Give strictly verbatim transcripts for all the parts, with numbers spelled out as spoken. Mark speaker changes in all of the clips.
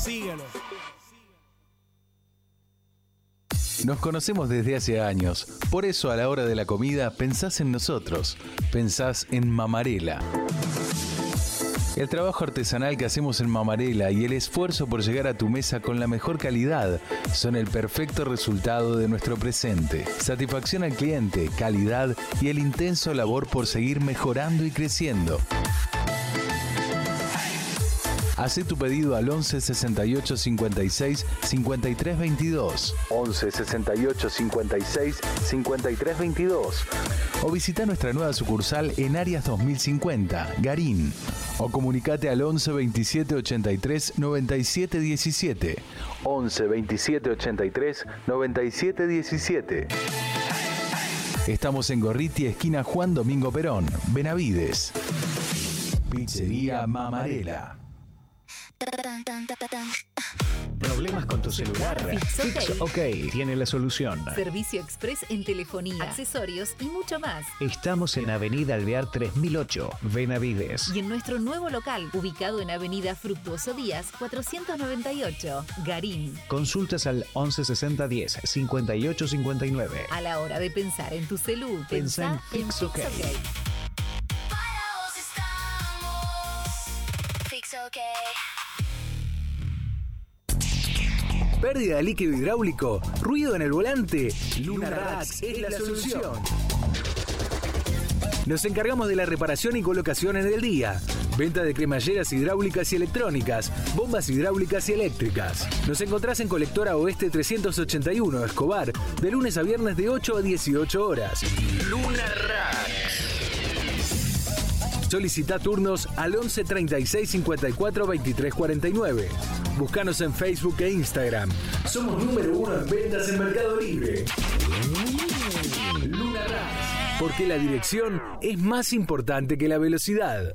Speaker 1: Síguelo.
Speaker 2: Nos conocemos desde hace años, por eso a la hora de la comida pensás en nosotros, pensás en Mamarela. El trabajo artesanal que hacemos en Mamarela y el esfuerzo por llegar a tu mesa con la mejor calidad son el perfecto resultado de nuestro presente. Satisfacción al cliente, calidad y el intenso labor por seguir mejorando y creciendo. Hacé tu pedido al once sesenta y ocho cincuenta y seis cincuenta y tres veintidós. once sesenta y ocho cincuenta y seis cincuenta y tres veintidós. O visita nuestra nueva sucursal en Arias dos mil cincuenta, Garín. O comunicate al once veintisiete ochenta y tres noventa y siete diecisiete. once veintisiete ochenta y tres noventa y siete diecisiete. Estamos en Gorriti, esquina Juan Domingo Perón, Benavides. Pizzería Mamarela.
Speaker 3: ¿Problemas con tu celular? Fix OK tiene la solución.
Speaker 4: Servicio express en telefonía, accesorios y mucho más.
Speaker 3: Estamos en Avenida Alvear tres mil ocho, Benavides.
Speaker 4: Y en nuestro nuevo local, ubicado en Avenida Fructuoso Díaz, cuatrocientos noventa y ocho, Garín.
Speaker 3: Consultas al once sesenta diez cincuenta y ocho cincuenta y nueve.
Speaker 4: A la hora de pensar en tu celu,
Speaker 3: pensá en Fix OK.
Speaker 5: Fix OK.
Speaker 6: Pérdida de líquido hidráulico, ruido en el volante, Luna Racks es la solución. Nos encargamos de la reparación y colocación en el día. Venta de cremalleras hidráulicas y electrónicas, bombas hidráulicas y eléctricas. Nos encontrás en Colectora Oeste trescientos ochenta y uno, Escobar, de lunes a viernes de ocho a dieciocho horas. Luna Racks. Solicita turnos al once treinta y seis cincuenta y cuatro veintitrés cuarenta y nueve. Búscanos en Facebook e Instagram. Somos número uno en ventas en Mercado Libre. Luna Racks. Porque la dirección es más importante que la velocidad.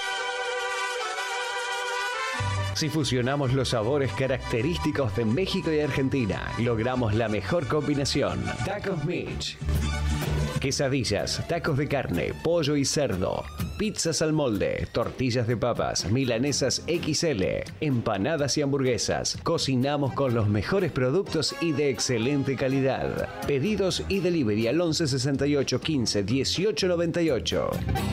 Speaker 3: Si fusionamos los sabores característicos de México y Argentina, logramos la mejor combinación. Tacos Mitch. Quesadillas, tacos de carne, pollo y cerdo, pizzas al molde, tortillas de papas, milanesas equis ele, empanadas y hamburguesas. Cocinamos con los mejores productos y de excelente calidad. Pedidos y delivery al once sesenta y ocho quince dieciocho noventa y ocho.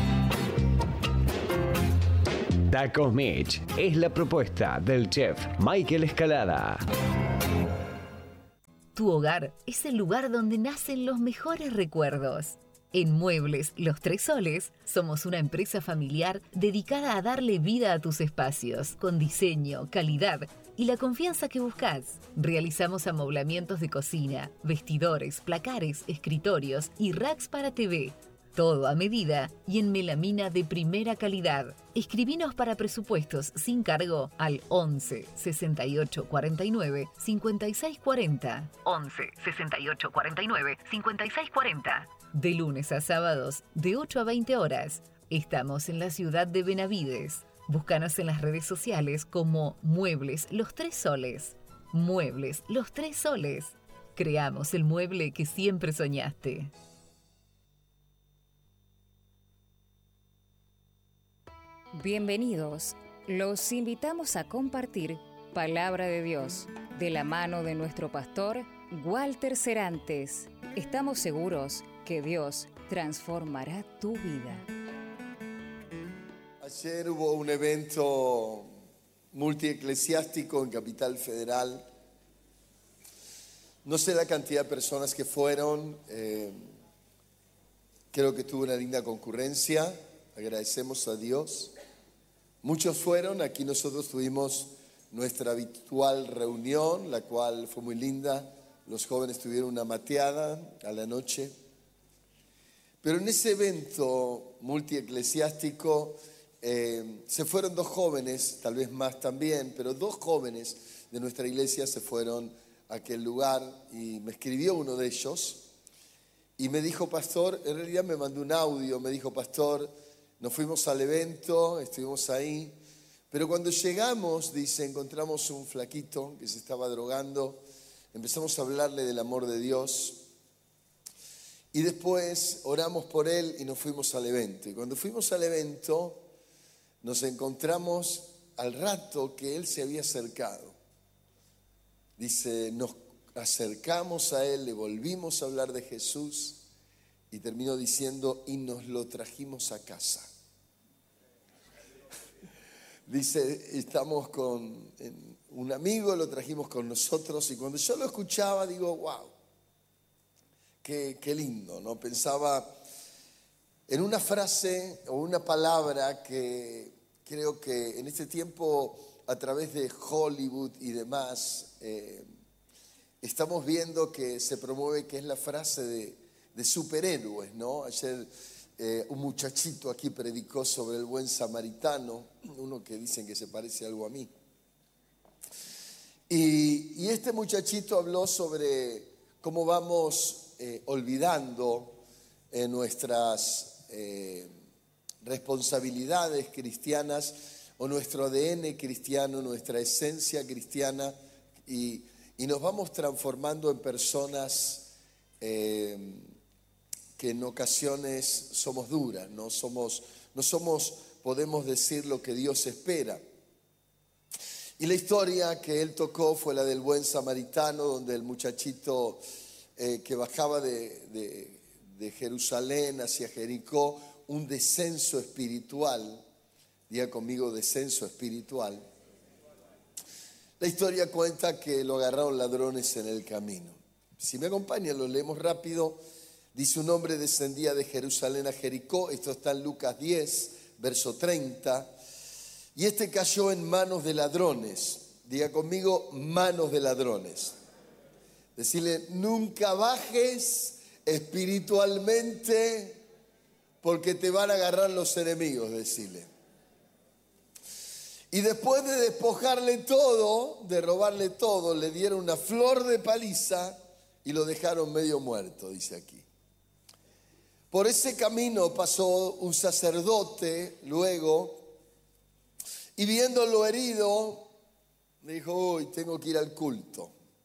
Speaker 3: Tacos Mitch es la propuesta del chef Michael Escalada.
Speaker 4: Tu hogar es el lugar donde nacen los mejores recuerdos. En Muebles Los Tres Soles somos una empresa familiar dedicada a darle vida a tus espacios, con diseño, calidad y la confianza que buscas. Realizamos amoblamientos de cocina, vestidores, placares, escritorios y racks para T V. Todo a medida y en melamina de primera calidad. Escribinos para presupuestos sin cargo al once sesenta y ocho cuarenta y nueve cincuenta y seis cuarenta. once sesenta y ocho cuarenta y nueve cincuenta y seis cuarenta. De lunes a sábados, de ocho a veinte horas. Estamos en la ciudad de Benavides. Búscanos en las redes sociales como Muebles Los Tres Soles. Muebles Los Tres Soles. Creamos el mueble que siempre soñaste.
Speaker 7: Bienvenidos. Los invitamos a compartir Palabra de Dios de la mano de nuestro pastor Walter Serantes. Estamos seguros que Dios transformará tu vida.
Speaker 8: Ayer hubo un evento multieclesiástico en Capital Federal. No sé la cantidad de personas que fueron. Eh, creo que tuvo una linda concurrencia. Agradecemos a Dios. Muchos fueron, aquí nosotros tuvimos nuestra habitual reunión, la cual fue muy linda. Los jóvenes tuvieron una mateada a la noche. Pero en ese evento multieclesiástico eh, se fueron dos jóvenes, tal vez más también, pero dos jóvenes de nuestra iglesia se fueron a aquel lugar y me escribió uno de ellos y me dijo, pastor, en realidad me mandó un audio, me dijo, pastor, nos fuimos al evento, estuvimos ahí, pero cuando llegamos, dice, encontramos un flaquito que se estaba drogando, empezamos a hablarle del amor de Dios y después oramos por él y nos fuimos al evento. Y cuando fuimos al evento, nos encontramos al rato que él se había acercado Dice, nos acercamos a él, le volvimos a hablar de Jesús y terminó diciendo, y nos lo trajimos a casa. Dice, estamos con un amigo, lo trajimos con nosotros y cuando yo lo escuchaba digo, wow, qué, qué lindo, ¿no? Pensaba en una frase o una palabra que creo que en este tiempo a través de Hollywood y demás eh, estamos viendo que se promueve, que es la frase de, de superhéroes, ¿no? Ayer eh, un muchachito aquí predicó sobre el buen samaritano, uno que dicen que se parece algo a mí. Y, y este muchachito habló sobre cómo vamos eh, olvidando eh, nuestras eh, responsabilidades cristianas o nuestro A D N cristiano, nuestra esencia cristiana y, y nos vamos transformando en personas eh, que en ocasiones somos duras, no somos, no somos, podemos decir lo que Dios espera. Y la historia que él tocó fue la del buen samaritano, donde el muchachito eh, que bajaba de, de, de Jerusalén hacia Jericó, un descenso espiritual, diga conmigo descenso espiritual. La historia cuenta que lo agarraron ladrones en el camino. Si me acompañan, lo leemos rápido. Dice, un hombre descendía de Jerusalén a Jericó, esto está en Lucas diez, verso treinta. Y este cayó en manos de ladrones. Diga conmigo, manos de ladrones. Decirle, nunca bajes espiritualmente porque te van a agarrar los enemigos, decirle. Y después de despojarle todo, de robarle todo, le dieron una flor de paliza y lo dejaron medio muerto, dice aquí. Por ese camino pasó un sacerdote luego, y viéndolo herido, dijo, uy, tengo que ir al culto.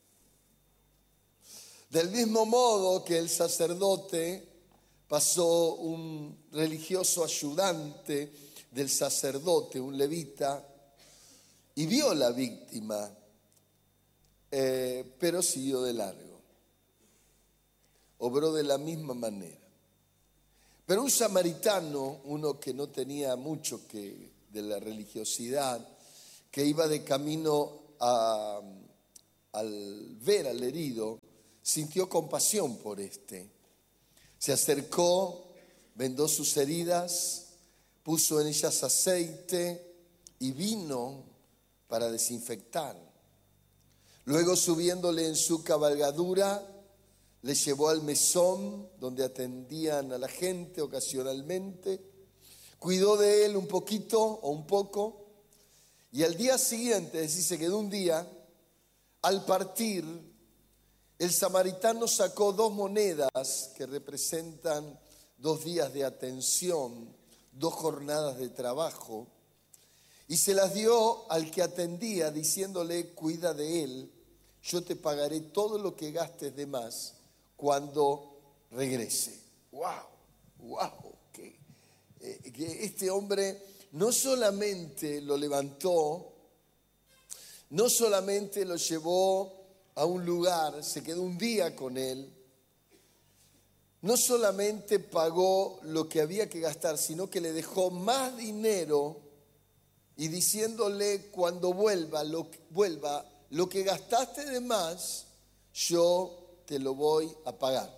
Speaker 8: Del mismo modo que el sacerdote, pasó un religioso ayudante del sacerdote, un levita, y vio la víctima, eh, pero siguió de largo. Obró de la misma manera. Pero un samaritano, uno que no tenía mucho que de la religiosidad, que iba de camino a, al ver al herido, sintió compasión por este. Se acercó, vendó sus heridas, puso en ellas aceite y vino para desinfectar. Luego, subiéndole en su cabalgadura, le llevó al mesón donde atendían a la gente ocasionalmente. Cuidó de él un poquito o un poco y al día siguiente, es decir, se quedó un día, al partir, el samaritano sacó dos monedas que representan dos días de atención, dos jornadas de trabajo, y se las dio al que atendía diciéndole, cuida de él, yo te pagaré todo lo que gastes de más cuando regrese. ¡Wow! ¡Wow! Que, eh, que este hombre no solamente lo levantó, no solamente lo llevó a un lugar, se quedó un día con él, no solamente pagó lo que había que gastar, sino que le dejó más dinero y diciéndole cuando vuelva lo, vuelva, lo que gastaste de más, yo te lo voy a pagar.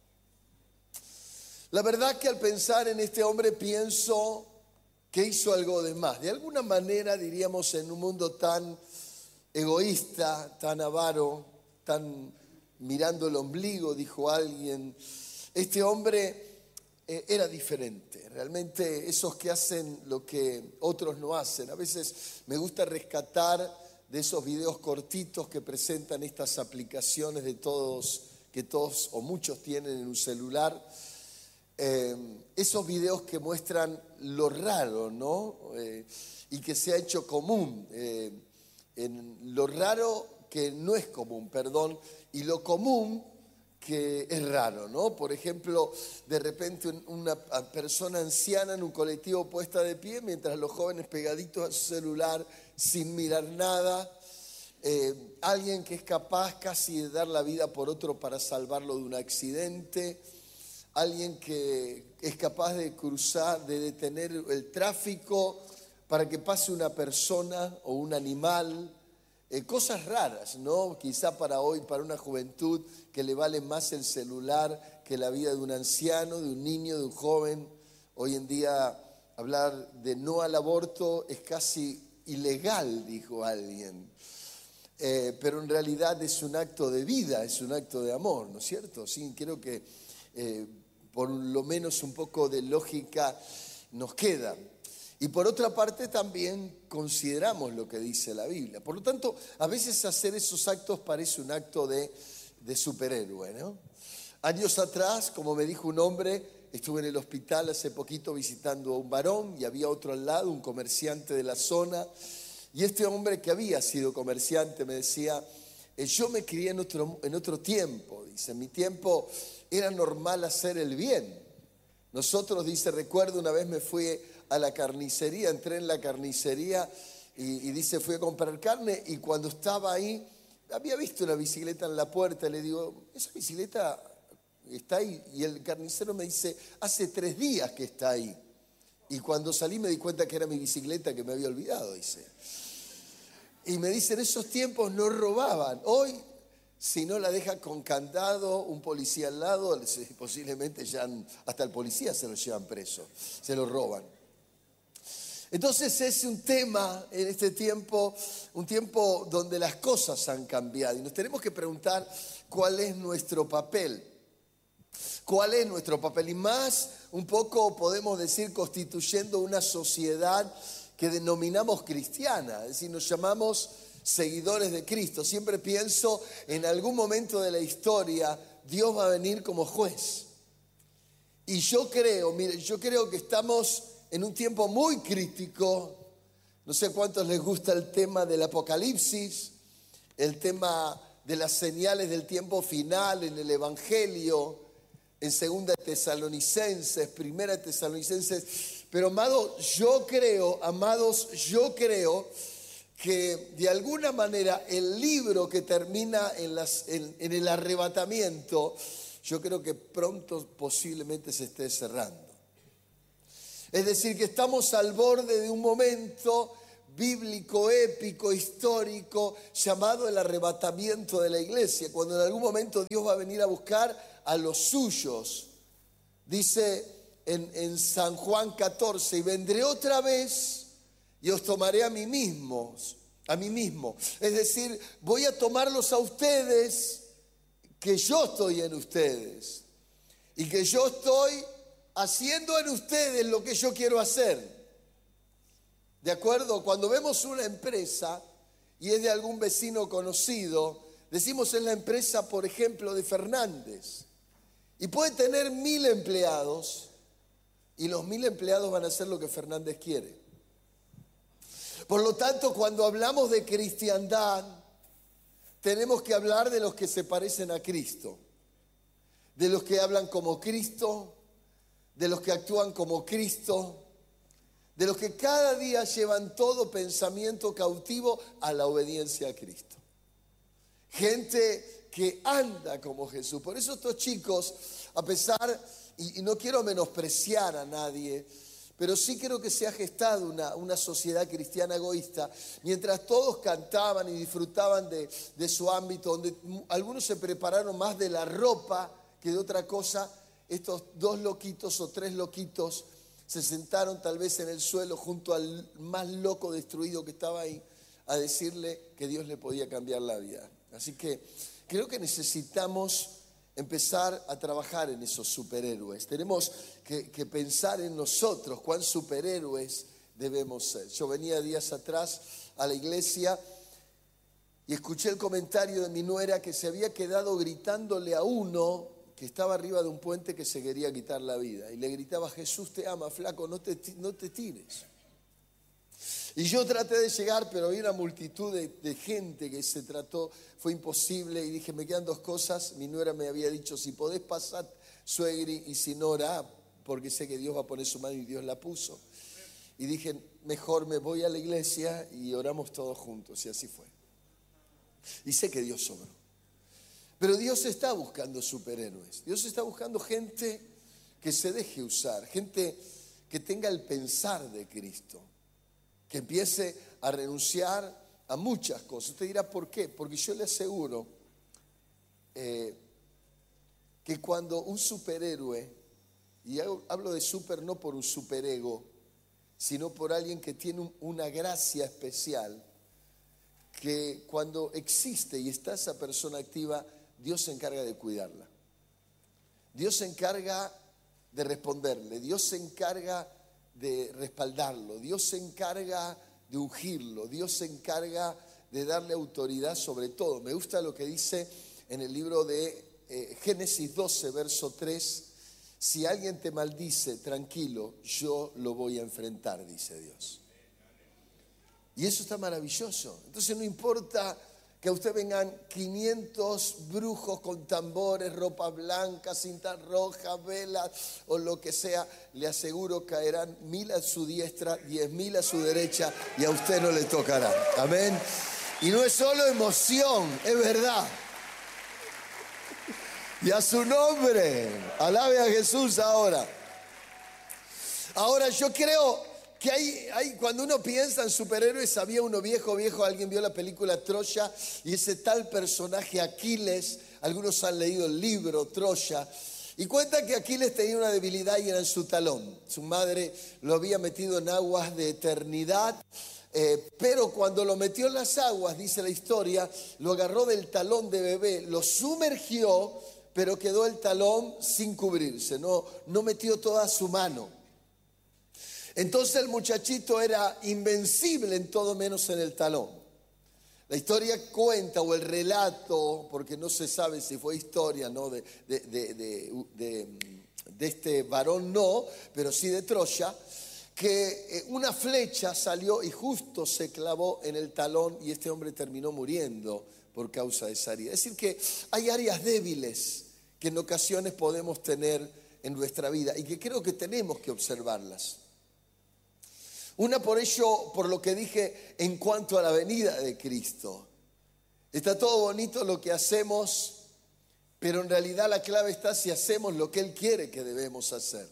Speaker 8: La verdad que al pensar en este hombre pienso que hizo algo de más. De alguna manera diríamos en un mundo tan egoísta, tan avaro, tan mirando el ombligo, dijo alguien, este hombre eh, era diferente. Realmente esos que hacen lo que otros no hacen. A veces me gusta rescatar de esos videos cortitos que presentan estas aplicaciones de todos, que todos o muchos tienen en un celular. Eh, esos videos que muestran lo raro, ¿no? Eh, y que se ha hecho común. Eh, en lo raro que no es común, perdón, y lo común que es raro, ¿no? Por ejemplo, de repente una persona anciana en un colectivo puesta de pie mientras los jóvenes pegaditos a su celular sin mirar nada. Eh, alguien que es capaz casi de dar la vida por otro para salvarlo de un accidente, alguien que es capaz de cruzar, de detener el tráfico para que pase una persona o un animal, eh, cosas raras, ¿no? Quizá para hoy, para una juventud que le vale más el celular que la vida de un anciano, de un niño, de un joven. Hoy en día hablar de no al aborto es casi ilegal, dijo alguien. Eh, pero en realidad es un acto de vida, es un acto de amor, ¿no es cierto? Sí, creo que eh, por lo menos un poco de lógica nos queda. Y por otra parte también consideramos lo que dice la Biblia. Por lo tanto, a veces hacer esos actos parece un acto de, de superhéroe, ¿no? Años atrás, como me dijo un hombre, estuve en el hospital hace poquito visitando a un varón y había otro al lado, un comerciante de la zona. Y este hombre que había sido comerciante me decía, eh, yo me crié en otro, en otro tiempo. Dice, en mi tiempo era normal hacer el bien. Nosotros, dice, recuerdo una vez me fui a la carnicería, entré en la carnicería y, y dice, fui a comprar carne y cuando estaba ahí, había visto una bicicleta en la puerta y le digo, ¿esa bicicleta está ahí? Y el carnicero me dice, hace tres días que está ahí. Y cuando salí me di cuenta que era mi bicicleta que me había olvidado, dice. Y me dice, en esos tiempos no robaban. Hoy, si no la deja con candado, un policía al lado, posiblemente ya hasta el policía se lo llevan preso, se lo roban. Entonces es un tema en este tiempo, un tiempo donde las cosas han cambiado. Y nos tenemos que preguntar cuál es nuestro papel. ¿Cuál es nuestro papel? Y más, un poco podemos decir, constituyendo una sociedad que denominamos cristiana, es decir, nos llamamos seguidores de Cristo. Siempre pienso, en algún momento de la historia, Dios va a venir como juez. Y yo creo, mire, yo creo que estamos en un tiempo muy crítico. No sé a cuántos les gusta el tema del Apocalipsis, el tema de las señales del tiempo final en el Evangelio, en Segunda Tesalonicenses, Primera Tesalonicenses. Pero amados, yo creo, amados, yo creo que de alguna manera el libro que termina en, las, en, en el arrebatamiento, yo creo que pronto posiblemente se esté cerrando. Es decir, que estamos al borde de un momento bíblico, épico, histórico, llamado el arrebatamiento de la iglesia, cuando en algún momento Dios va a venir a buscar a los suyos. Dice en, en San Juan catorce, y vendré otra vez y os tomaré a mí mismo, a mí mismo. Es decir, voy a tomarlos a ustedes, que yo estoy en ustedes y que yo estoy haciendo en ustedes lo que yo quiero hacer. ¿De acuerdo? Cuando vemos una empresa y es de algún vecino conocido, decimos es la empresa, por ejemplo, de Fernández. Y puede tener mil empleados y los mil empleados van a hacer lo que Fernández quiere. Por lo tanto, cuando hablamos de cristiandad, tenemos que hablar de los que se parecen a Cristo, de los que hablan como Cristo, de los que actúan como Cristo, de los que cada día llevan todo pensamiento cautivo a la obediencia a Cristo. Gente que anda como Jesús. Por eso estos chicos, a pesar, y, y no quiero menospreciar a nadie, pero sí creo que se ha gestado una, una sociedad cristiana egoísta. Mientras todos cantaban y disfrutaban de, de su ámbito, donde algunos se prepararon más de la ropa que de otra cosa, estos dos loquitos o tres loquitos se sentaron tal vez en el suelo junto al más loco destruido que estaba ahí a decirle que Dios le podía cambiar la vida. Así que creo que necesitamos empezar a trabajar en esos superhéroes. Tenemos que, que pensar en nosotros, cuán superhéroes debemos ser. Yo venía días atrás a la iglesia y escuché el comentario de mi nuera que se había quedado gritándole a uno que estaba arriba de un puente que se quería quitar la vida. Y le gritaba, Jesús te ama, flaco, no te, no te tires. Y yo traté de llegar, pero había una multitud de, de gente que se trató, fue imposible. Y dije, me quedan dos cosas. Mi nuera me había dicho, si podés pasar, suegri, y si no, orá, porque sé que Dios va a poner su mano y Dios la puso. Y dije, mejor me voy a la iglesia y oramos todos juntos. Y así fue. Y sé que Dios sobró. Pero Dios está buscando superhéroes. Dios está buscando gente que se deje usar, gente que tenga el pensar de Cristo, que empiece a renunciar a muchas cosas. Usted dirá, ¿por qué? Porque yo le aseguro eh, que cuando un superhéroe, y hablo de super no por un superego, sino por alguien que tiene un, una gracia especial, que cuando existe y está esa persona activa, Dios se encarga de cuidarla. Dios se encarga de responderle, Dios se encarga de respaldarlo, Dios se encarga de ungirlo, Dios se encarga de darle autoridad sobre todo. Me gusta lo que dice en el libro de eh, Génesis doce, verso tres. Si alguien te maldice, tranquilo, yo lo voy a enfrentar, dice Dios. Y eso está maravilloso. Entonces no importa que a usted vengan quinientos brujos con tambores, ropa blanca, cinta roja, velas o lo que sea, le aseguro caerán mil a su diestra, diez mil a su derecha y a usted no le tocará. Amén. Y no es solo emoción, es verdad. Y a su nombre, alabe a Jesús ahora. Ahora yo creo que hay, hay, cuando uno piensa en superhéroes, había uno viejo, viejo, alguien vio la película Troya y ese tal personaje Aquiles, algunos han leído el libro Troya, y cuenta que Aquiles tenía una debilidad y era en su talón. Su madre lo había metido en aguas de eternidad, eh, pero cuando lo metió en las aguas, dice la historia, lo agarró del talón de bebé, lo sumergió, pero quedó el talón sin cubrirse, no, no metió toda su mano. Entonces el muchachito era invencible en todo menos en el talón. La historia cuenta, o el relato, porque no se sabe si fue historia, ¿no? de, de, de, de, de, de este varón no, pero sí de Troya, que una flecha salió y justo se clavó en el talón y este hombre terminó muriendo por causa de esa herida. Es decir que hay áreas débiles que en ocasiones podemos tener en nuestra vida y que creo que tenemos que observarlas. Una por ello, por lo que dije en cuanto a la venida de Cristo. Está todo bonito lo que hacemos, pero en realidad la clave está si hacemos lo que Él quiere que debemos hacer.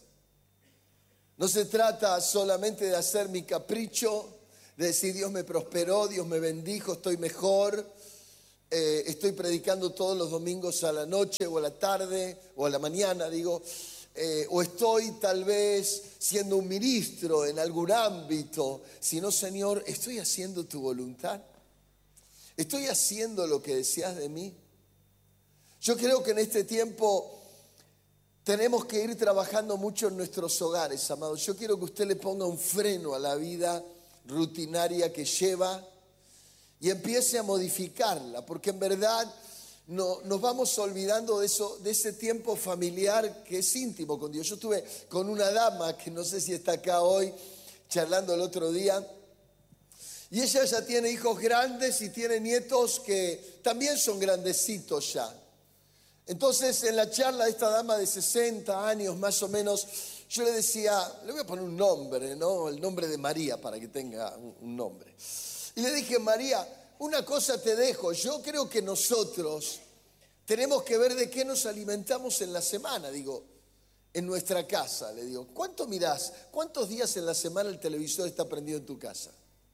Speaker 8: No se trata solamente de hacer mi capricho, de decir Dios me prosperó, Dios me bendijo, estoy mejor, eh, estoy predicando todos los domingos a la noche o a la tarde o a la mañana, digo, eh, o estoy tal vez siendo un ministro en algún ámbito, sino Señor, ¿estoy haciendo tu voluntad? ¿Estoy haciendo lo que deseas de mí? Yo creo que en este tiempo tenemos que ir trabajando mucho en nuestros hogares, amados. Yo quiero que usted le ponga un freno a la vida rutinaria que lleva y empiece a modificarla, porque en verdad no, nos vamos olvidando de, eso, de ese tiempo familiar que es íntimo con Dios. Yo estuve con una dama que no sé si está acá hoy, charlando el otro día, y ella ya tiene hijos grandes y tiene nietos que también son grandecitos ya. Entonces, en la charla de esta dama de sesenta años más o menos, yo le decía, le voy a poner un nombre, ¿no? El nombre de María para que tenga un, un nombre. Y le dije, María, una cosa te dejo, yo creo que nosotros tenemos que ver de qué nos alimentamos en la semana, digo, en nuestra casa. Le digo, ¿cuánto mirás? ¿Cuántos días en la semana el televisor está prendido en tu casa?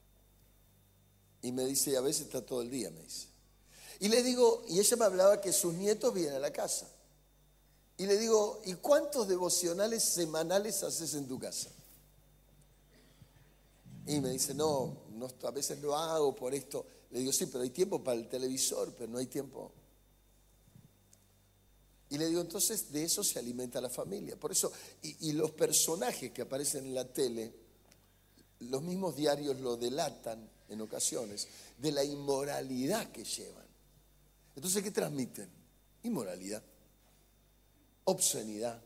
Speaker 8: Y me dice, a veces está todo el día, me dice. Y le digo, y ella me hablaba que sus nietos vienen a la casa. Y le digo, ¿y cuántos devocionales semanales haces en tu casa? Y me dice, no, no, a veces lo hago por esto. Le digo, sí, pero hay tiempo para el televisor, pero no hay tiempo. Y le digo, entonces de eso se alimenta la familia. Por eso, y, y los personajes que aparecen en la tele, los mismos diarios lo delatan en ocasiones, de la inmoralidad que llevan. Entonces, ¿qué transmiten? Inmoralidad, obscenidad,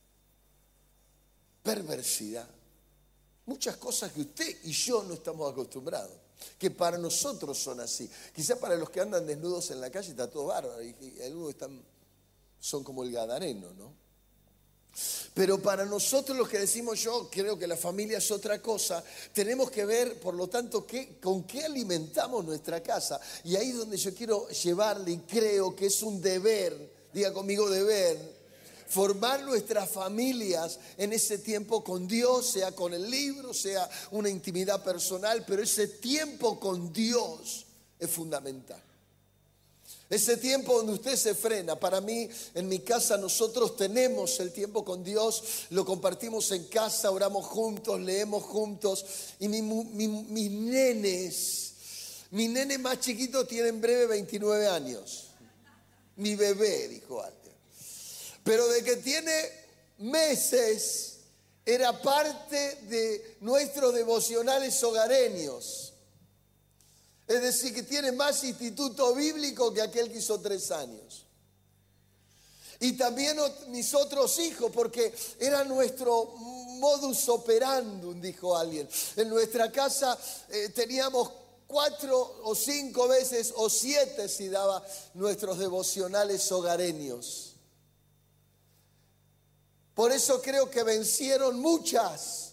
Speaker 8: perversidad. Muchas cosas que usted y yo no estamos acostumbrados, que para nosotros son así. Quizás para los que andan desnudos en la calle está todo bárbaro, y algunos están, son como el gadareno, ¿no? Pero para nosotros los que decimos yo creo que la familia es otra cosa, tenemos que ver, por lo tanto, qué, con qué alimentamos nuestra casa. Y ahí es donde yo quiero llevarle y creo que es un deber, diga conmigo deber, formar nuestras familias en ese tiempo con Dios, sea con el libro, sea una intimidad personal, pero ese tiempo con Dios es fundamental. Ese tiempo donde usted se frena. Para mí, en mi casa, nosotros tenemos el tiempo con Dios, lo compartimos en casa, oramos juntos, leemos juntos. Y mi, mi, mis nenes, mi nene más chiquito tiene en breve veintinueve años. Mi bebé, dijo alguien. Pero de que tiene meses, era parte de nuestros devocionales hogareños. Es decir, que tiene más instituto bíblico que aquel que hizo tres años. Y también mis otros hijos, porque era nuestro modus operandum, dijo alguien. En nuestra casa eh, teníamos cuatro o cinco veces o siete si daba nuestros devocionales hogareños. Por eso creo que vencieron muchas.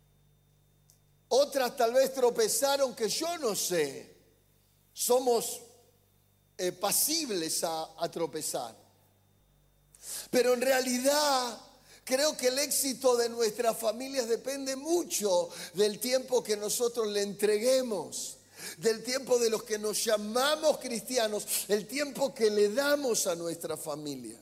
Speaker 8: Otras tal vez tropezaron que yo no sé. Somos eh, pasibles a, a tropezar. Pero en realidad creo que el éxito de nuestras familias depende mucho del tiempo que nosotros le entreguemos, del tiempo de los que nos llamamos cristianos, el tiempo que le damos a nuestra familia.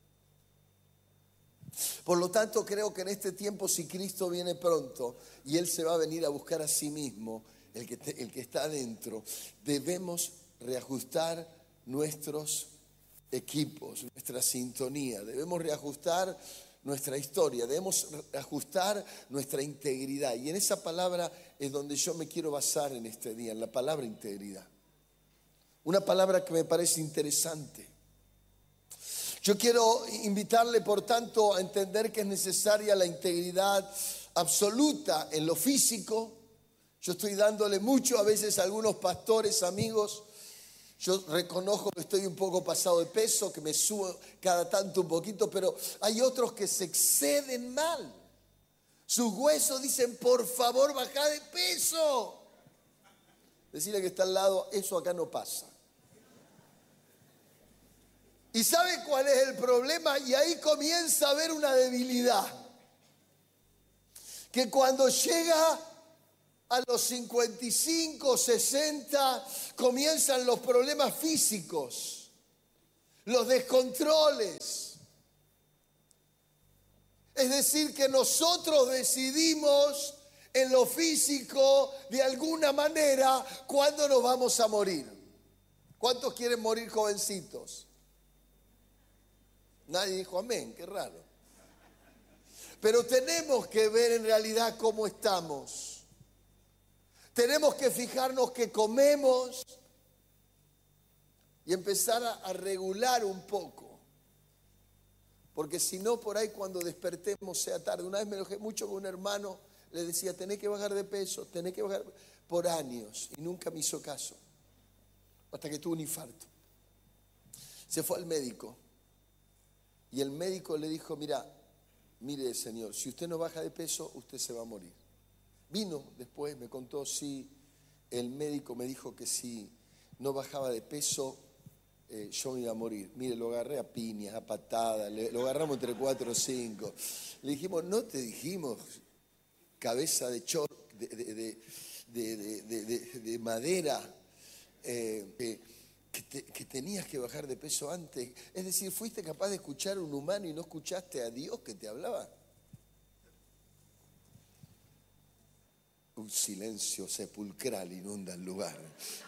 Speaker 8: Por lo tanto, creo que en este tiempo, si Cristo viene pronto y Él se va a venir a buscar a sí mismo, El que, te, el que está adentro, debemos reajustar nuestros equipos, nuestra sintonía, debemos reajustar nuestra historia, debemos reajustar nuestra integridad. Y en esa palabra es donde yo me quiero basar en este día, en la palabra integridad. Una palabra que me parece interesante. Yo quiero invitarle, por tanto, a entender que es necesaria la integridad absoluta en lo físico. Yo estoy dándole mucho a veces a algunos pastores, amigos. Yo reconozco que estoy un poco pasado de peso, que me subo cada tanto un poquito, pero hay otros que se exceden mal. Sus huesos dicen, por favor, baja de peso. Decirle que está al lado, eso acá no pasa. ¿Y sabe cuál es el problema? Y ahí comienza a haber una debilidad. Que cuando llega a los cincuenta y cinco, sesenta, comienzan los problemas físicos, los descontroles. Es decir, que nosotros decidimos en lo físico, de alguna manera, cuándo nos vamos a morir. ¿Cuántos quieren morir jovencitos? Nadie dijo amén, qué raro. Pero tenemos que ver en realidad cómo estamos. Tenemos que fijarnos qué comemos y empezar a, a regular un poco. Porque si no, por ahí cuando despertemos sea tarde. Una vez me enojé mucho con un hermano, le decía, tenés que bajar de peso, tenés que bajar por años. Y nunca me hizo caso, hasta que tuvo un infarto. Se fue al médico y el médico le dijo, mira, mire señor, si usted no baja de peso, usted se va a morir. Vino después, me contó, sí, el médico me dijo que si no bajaba de peso, eh, yo me iba a morir. Mire, lo agarré a piñas, a patadas, le, lo agarramos entre cuatro o cinco. Le dijimos, no te dijimos, cabeza de chor, de, de, de, de, de, de, de madera, eh, que, que, te, que tenías que bajar de peso antes. Es decir, fuiste capaz de escuchar a un humano y no escuchaste a Dios que te hablaba. Un silencio sepulcral inunda el lugar.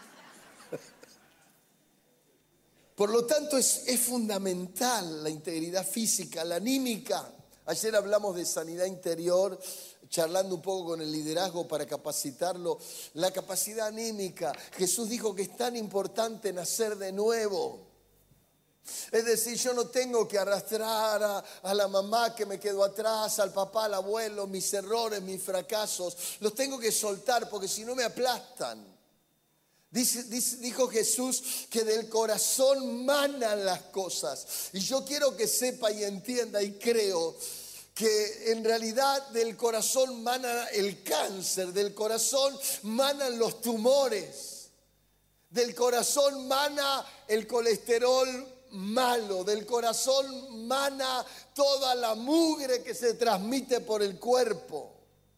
Speaker 8: Por lo tanto, es, es fundamental la integridad física, la anímica. Ayer hablamos de sanidad interior, charlando un poco con el liderazgo para capacitarlo. La capacidad anímica. Jesús dijo que es tan importante nacer de nuevo. Es decir, yo no tengo que arrastrar a, a la mamá que me quedó atrás, al papá, al abuelo, mis errores, mis fracasos. Los tengo que soltar porque si no me aplastan. Dice, dice, dijo Jesús que del corazón manan las cosas. Y yo quiero que sepa y entienda y creo que en realidad del corazón mana el cáncer, del corazón manan los tumores, del corazón mana el colesterol malo, del corazón mana toda la mugre que se transmite por el cuerpo.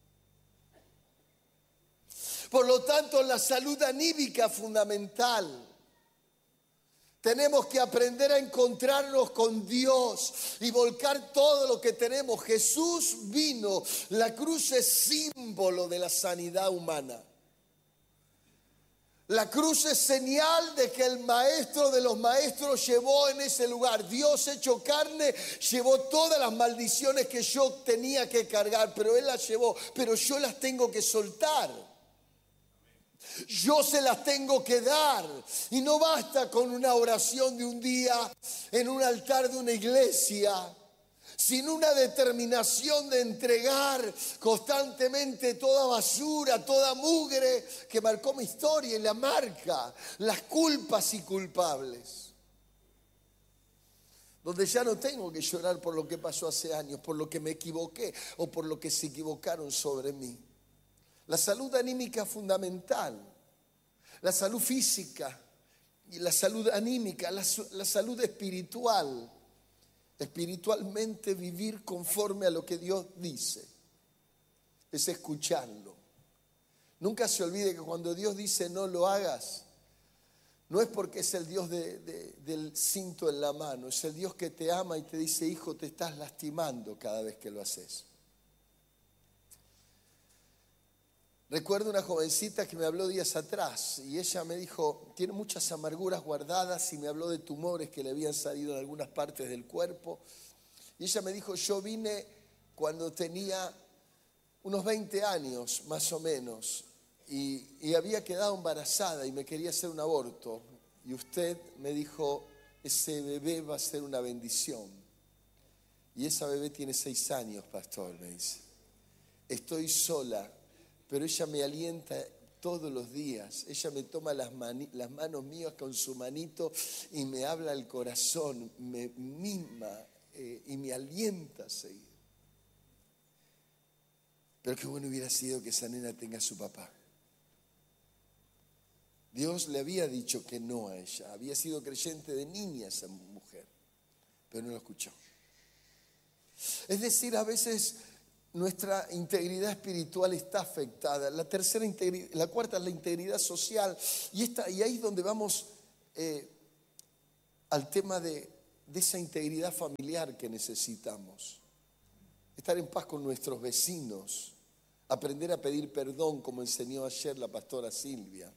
Speaker 8: Por lo tanto, la salud anímica es fundamental. Tenemos que aprender a encontrarnos con Dios y volcar todo lo que tenemos. Jesús vino, la cruz es símbolo de la sanidad humana. La cruz es señal de que el maestro de los maestros llevó en ese lugar. Dios hecho carne llevó todas las maldiciones que yo tenía que cargar, pero Él las llevó, pero yo las tengo que soltar. Yo se las tengo que dar. Y no basta con una oración de un día en un altar de una iglesia, sin una determinación de entregar constantemente toda basura, toda mugre que marcó mi historia y la marca, las culpas y culpables. Donde ya no tengo que llorar por lo que pasó hace años, por lo que me equivoqué o por lo que se equivocaron sobre mí. La salud anímica es fundamental. La salud física y la salud anímica, la, la salud espiritual. Espiritualmente vivir conforme a lo que Dios dice. Es escucharlo. Nunca se olvide que cuando Dios dice no lo hagas, no es porque es el Dios de, de, del cinto en la mano. Es el Dios que te ama y te dice, hijo, te estás lastimando cada vez que lo haces. Recuerdo una jovencita que me habló días atrás y ella me dijo, tiene muchas amarguras guardadas y me habló de tumores que le habían salido en algunas partes del cuerpo. Y ella me dijo, yo vine cuando tenía unos veinte años más o menos y, y había quedado embarazada y me quería hacer un aborto. Y usted me dijo, ese bebé va a ser una bendición. Y esa bebé tiene seis años, pastor, me dice. Estoy sola. Pero ella me alienta todos los días. Ella me toma las, mani- las manos mías con su manito y me habla al corazón, me mima eh, y me alienta a seguir. Pero qué bueno hubiera sido que esa nena tenga a su papá. Dios le había dicho que no a ella. Había sido creyente de niña esa mujer, pero no lo escuchó. Es decir, a veces nuestra integridad espiritual está afectada. La tercera integridad, la cuarta es la integridad social. Y, esta, y ahí es donde vamos eh, al tema de, de esa integridad familiar que necesitamos. Estar en paz con nuestros vecinos. Aprender a pedir perdón, como enseñó ayer la pastora Silvia.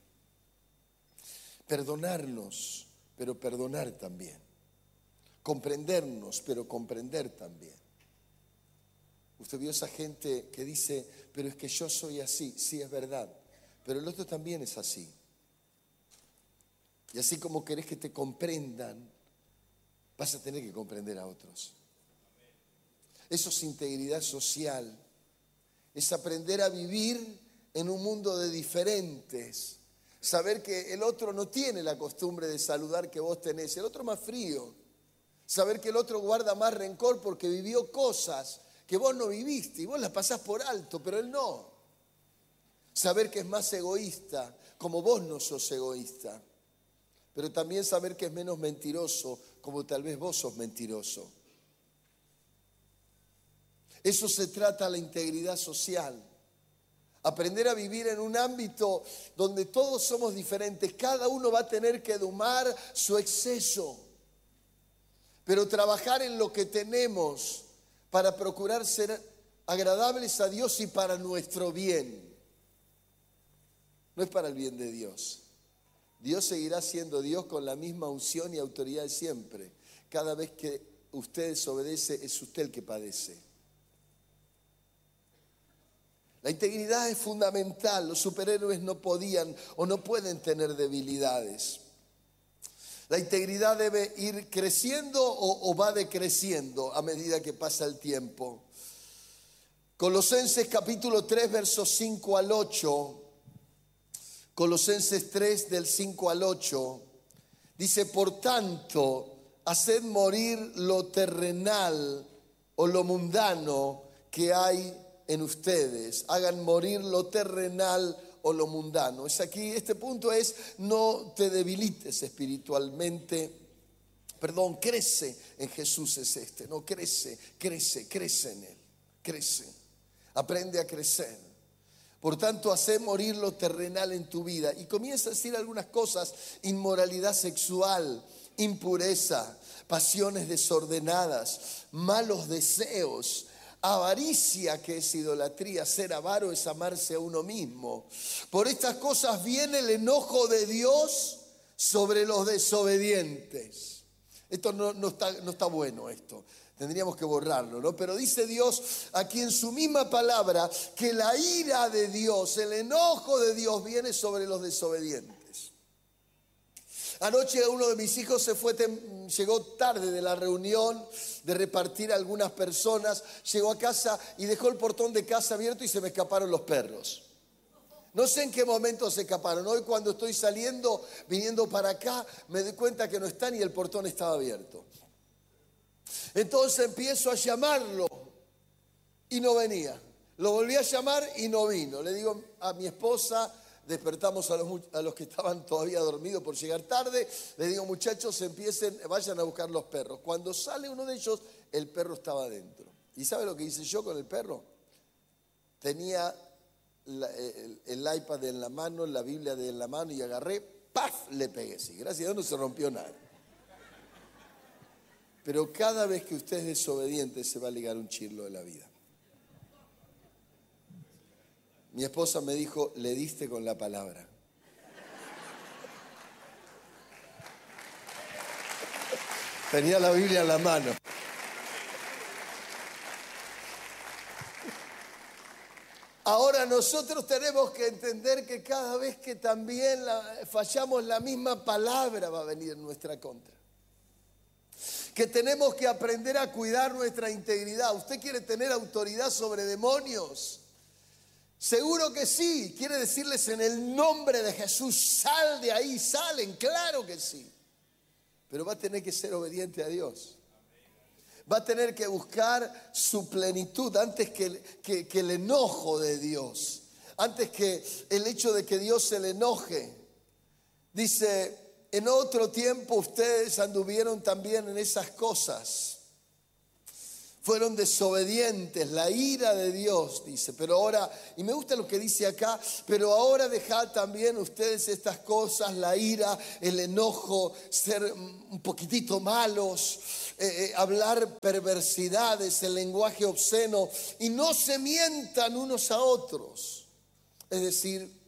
Speaker 8: Perdonarnos, pero perdonar también. Comprendernos, pero comprender también. Usted vio esa gente que dice, pero es que yo soy así. Sí, es verdad, pero el otro también es así. Y así como querés que te comprendan, vas a tener que comprender a otros. Eso es integridad social. Es aprender a vivir en un mundo de diferentes. Saber que el otro no tiene la costumbre de saludar que vos tenés. El otro más frío. Saber que el otro guarda más rencor porque vivió cosas que vos no viviste y vos las pasás por alto, pero él no. Saber que es más egoísta, como vos no sos egoísta. Pero también saber que es menos mentiroso, como tal vez vos sos mentiroso. Eso se trata la integridad social. Aprender a vivir en un ámbito donde todos somos diferentes. Cada uno va a tener que domar su exceso. Pero trabajar en lo que tenemos para procurar ser agradables a Dios y para nuestro bien. No es para el bien de Dios. Dios seguirá siendo Dios con la misma unción y autoridad de siempre. Cada vez que usted desobedece, es usted el que padece. La integridad es fundamental. Los superhéroes no podían o no pueden tener debilidades. La integridad debe ir creciendo o, o va decreciendo a medida que pasa el tiempo. Colosenses capítulo tres, versos cinco al ocho. Colosenses tres, del cinco al ocho. Dice, por tanto, haced morir lo terrenal o lo mundano que hay en ustedes. Hagan morir lo terrenal o lo mundano. Es aquí, este punto es: no te debilites espiritualmente. Perdón, crece en Jesús es este. No, crece, crece, crece en Él. Crece. Aprende a crecer. Por tanto, hace morir lo terrenal en tu vida. Y comienza a decir algunas cosas: inmoralidad sexual, impureza, pasiones desordenadas, malos deseos, avaricia, que es idolatría. Ser avaro es amarse a uno mismo. Por estas cosas viene el enojo de Dios sobre los desobedientes. Esto no, no, está, no está bueno esto. Tendríamos que borrarlo, ¿no? Pero dice Dios aquí en su misma palabra que la ira de Dios, el enojo de Dios viene sobre los desobedientes. Anoche uno de mis hijos se fue, llegó tarde de la reunión de repartir a algunas personas, llegó a casa y dejó el portón de casa abierto y se me escaparon los perros. No sé en qué momento se escaparon. Hoy cuando estoy saliendo, viniendo para acá, me doy cuenta que no están y el portón estaba abierto. Entonces empiezo a llamarlo y no venía. Lo volví a llamar y no vino. Le digo a mi esposa, despertamos a los, a los que estaban todavía dormidos por llegar tarde. Le digo: muchachos, empiecen, vayan a buscar los perros. Cuando sale uno de ellos, el perro estaba dentro. ¿Y sabe lo que hice yo con el perro? Tenía la, el, el iPad en la mano, la Biblia en la mano y agarré, ¡paf! Le pegué. Sí, gracias a Dios no se rompió nada. Pero cada vez que usted es desobediente se va a ligar un chirlo de la vida. Mi esposa me dijo: le diste con la palabra. Tenía la Biblia en la mano. Ahora nosotros tenemos que entender que cada vez que también la, fallamos la misma palabra va a venir en nuestra contra. Que tenemos que aprender a cuidar nuestra integridad. ¿Usted quiere tener autoridad sobre demonios? Seguro que sí. Quiere decirles en el nombre de Jesús: sal de ahí, salen. Claro que sí. Pero va a tener que ser obediente a Dios. Va a tener que buscar su plenitud antes que, que, que el enojo de Dios. Antes que el hecho de que Dios se le enoje. Dice: en otro tiempo ustedes anduvieron también en esas cosas. Fueron desobedientes, la ira de Dios, dice. Pero ahora, y me gusta lo que dice acá, pero ahora dejad también ustedes estas cosas: la ira, el enojo, ser un poquitito malos, eh, eh, hablar perversidades, el lenguaje obsceno, y no se mientan unos a otros. Es decir,